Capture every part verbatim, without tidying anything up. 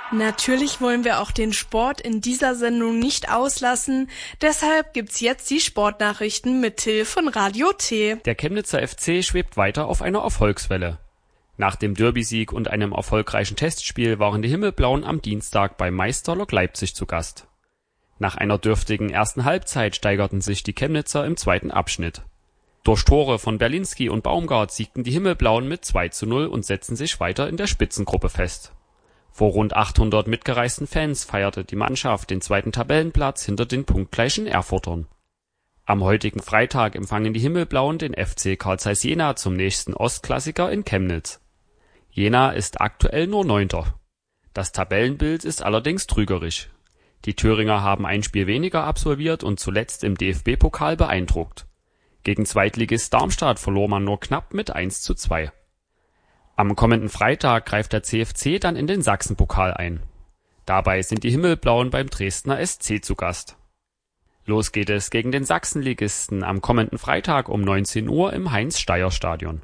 Natürlich wollen wir auch den Sport in dieser Sendung nicht auslassen. Deshalb gibt's jetzt die Sportnachrichten mit Till von Radio T. Der Chemnitzer F C schwebt weiter auf einer Erfolgswelle. Nach dem Derby-Sieg und einem erfolgreichen Testspiel waren die Himmelblauen am Dienstag bei Meister Lok Leipzig zu Gast. Nach einer dürftigen ersten Halbzeit steigerten sich die Chemnitzer im zweiten Abschnitt. Durch Tore von Berlinski und Baumgart siegten die Himmelblauen mit zwei zu null und setzten sich weiter in der Spitzengruppe fest. Vor rund achthundert mitgereisten Fans feierte die Mannschaft den zweiten Tabellenplatz hinter den punktgleichen Erfurtern. Am heutigen Freitag empfangen die Himmelblauen den F C Carl Zeiss Jena zum nächsten Ostklassiker in Chemnitz. Jena ist aktuell nur Neunter. Das Tabellenbild ist allerdings trügerisch. Die Thüringer haben ein Spiel weniger absolviert und zuletzt im D F B-Pokal beeindruckt. Gegen Zweitligist Darmstadt verlor man nur knapp mit eins zu zwei. Am kommenden Freitag greift der C F C dann in den Sachsenpokal ein. Dabei sind die Himmelblauen beim Dresdner S C zu Gast. Los geht es gegen den Sachsenligisten am kommenden Freitag um neunzehn Uhr im Heinz-Steier-Stadion.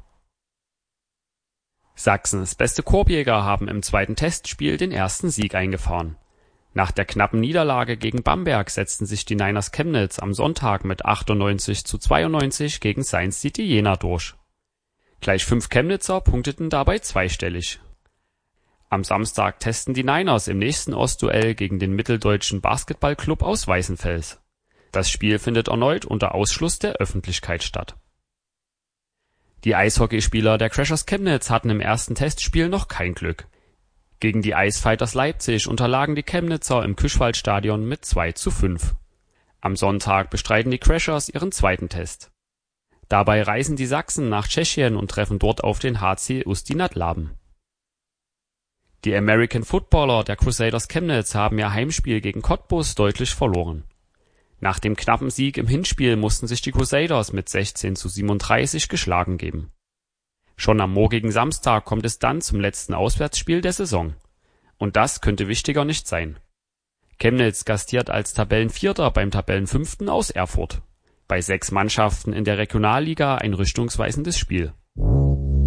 Sachsens beste Korbjäger haben im zweiten Testspiel den ersten Sieg eingefahren. Nach der knappen Niederlage gegen Bamberg setzten sich die Niners Chemnitz am Sonntag mit achtundneunzig zu zweiundneunzig gegen Science City Jena durch. Gleich fünf Chemnitzer punkteten dabei zweistellig. Am Samstag testen die Niners im nächsten Ostduell gegen den mitteldeutschen Basketballclub aus Weißenfels. Das Spiel findet erneut unter Ausschluss der Öffentlichkeit statt. Die Eishockeyspieler der Crashers Chemnitz hatten im ersten Testspiel noch kein Glück. Gegen die Eisfighters Leipzig unterlagen die Chemnitzer im Küschwaldstadion mit zwei zu fünf. Am Sonntag bestreiten die Crashers ihren zweiten Test. Dabei reisen die Sachsen nach Tschechien und treffen dort auf den H C Ustinad Laben. Die American Footballer der Crusaders Chemnitz haben ihr Heimspiel gegen Cottbus deutlich verloren. Nach dem knappen Sieg im Hinspiel mussten sich die Crusaders mit sechzehn zu siebenunddreißig geschlagen geben. Schon am morgigen Samstag kommt es dann zum letzten Auswärtsspiel der Saison. Und das könnte wichtiger nicht sein. Chemnitz gastiert als Tabellenvierter beim Tabellenfünften aus Erfurt. Bei sechs Mannschaften in der Regionalliga ein richtungsweisendes Spiel.